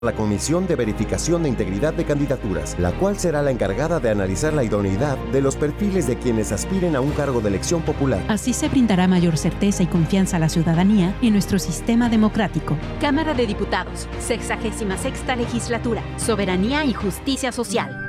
la Comisión de Verificación de Integridad de Candidaturas, la cual será la encargada de analizar la idoneidad de los perfiles de quienes aspiren a un cargo de elección popular. Así se brindará mayor certeza y confianza a la ciudadanía en nuestro sistema democrático. Cámara de Diputados, 66ª Legislatura, Soberanía y Justicia Social.